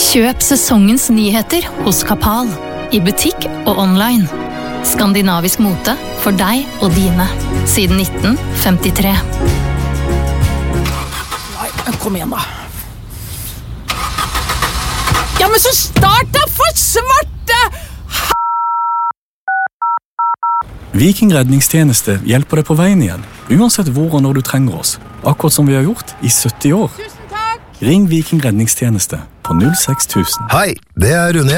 Kjøp sesongens nyheter hos Kapal, i butikk og online. Skandinavisk mote for deg og dine, siden 1953. Nei, kom igjen da. Ja, men så start da, for svarte! Viking redningstjeneste hjelper deg på veien igjen, uansett hvor og når du trenger oss. Akkurat som vi har gjort i 70 år. Tusen takk! Ring Viking redningstjeneste på 06000. Hei, det er Rune.